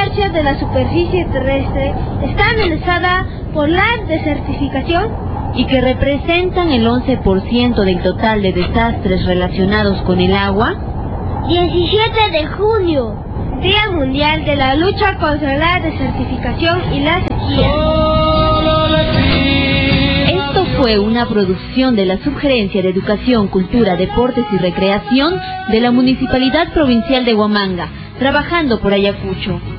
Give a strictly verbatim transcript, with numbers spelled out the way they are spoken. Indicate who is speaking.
Speaker 1: tercia de la superficie terrestre está amenazada por la desertificación
Speaker 2: y que representan el once por ciento del total de desastres relacionados con el agua.
Speaker 1: diecisiete de junio, Día Mundial de la Lucha contra la Desertificación y la Sequía.
Speaker 2: Esto fue una producción de la Subgerencia de Educación, Cultura, Deportes y Recreación de la Municipalidad Provincial de Huamanga, trabajando por Ayacucho.